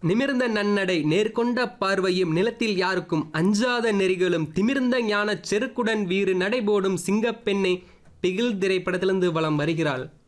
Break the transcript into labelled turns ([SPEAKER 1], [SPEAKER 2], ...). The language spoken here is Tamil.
[SPEAKER 1] நிமிர்ந்த நன்னடை நேர்கொண்ட பார்வையும் நிலத்தில் யாருக்கும் அஞ்சாத நெறிகளும் திமிர்ந்த ஞான செருக்குடன் வீறு நடைபோடும் சிங்கப்பெண்ணை பிகில் திரைப்படத்திலிருந்து வலம் வருகிறாள்.